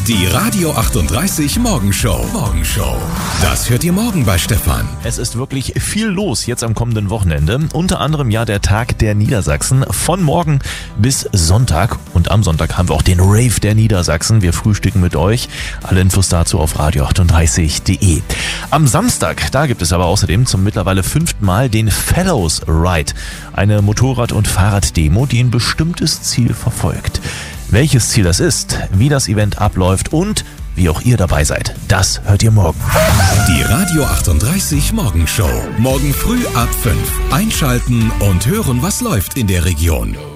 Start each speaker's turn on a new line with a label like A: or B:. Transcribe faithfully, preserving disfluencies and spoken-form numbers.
A: Die Radio achtunddreißig Morgenshow. Morgenshow. Das hört ihr morgen bei Stefan.
B: Es ist wirklich viel los jetzt am kommenden Wochenende. Unter anderem ja der Tag der Niedersachsen von morgen bis Sonntag. Und am Sonntag haben wir auch den Rave der Niedersachsen. Wir frühstücken mit euch. Alle Infos dazu auf radio achtunddreißig punkt de. Am Samstag, da gibt es aber außerdem zum mittlerweile fünften Mal den Fellows Ride. Eine Motorrad- und Fahrraddemo, die ein bestimmtes Ziel verfolgt. Welches Ziel das ist, wie das Event abläuft und wie auch ihr dabei seid, das hört ihr morgen.
A: Die Radio achtunddreißig Morgenshow. Morgen früh ab fünf. Einschalten und hören, was läuft in der Region.